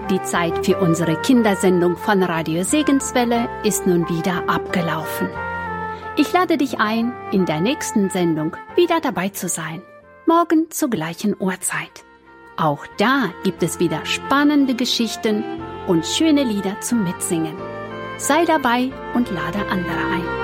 Die Zeit für unsere Kindersendung von Radio Segenswelle ist nun wieder abgelaufen. Ich lade dich ein, in der nächsten Sendung wieder dabei zu sein. Morgen zur gleichen Uhrzeit. Auch da gibt es wieder spannende Geschichten und schöne Lieder zum Mitsingen. Sei dabei und lade andere ein.